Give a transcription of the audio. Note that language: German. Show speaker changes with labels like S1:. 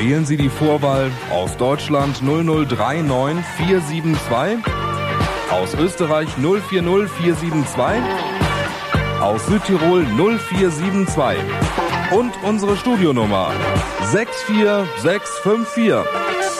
S1: Wählen Sie die Vorwahl aus Deutschland 0039 472, aus Österreich 040472, aus Südtirol 0472 und unsere Studionummer 64654.